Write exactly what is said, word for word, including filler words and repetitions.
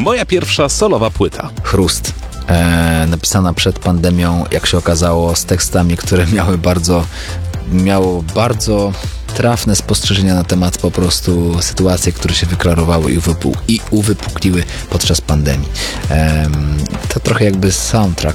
Moja pierwsza solowa płyta. Chrust. E, napisana przed pandemią, jak się okazało, z tekstami, które miały bardzo, miało bardzo trafne spostrzeżenia na temat po prostu sytuacji, które się wyklarowały i, uwypu- i uwypukliły podczas pandemii. E, to trochę jakby soundtrack